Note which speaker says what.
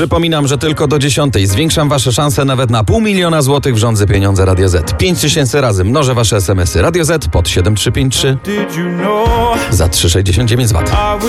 Speaker 1: Przypominam, że tylko do 10 zwiększam wasze szanse nawet na 500 000 złotych w Rządzy Pieniądze Radio Z. 5000 razy mnożę wasze SMS-y. Radio Z pod 7353 za 3,69 zł.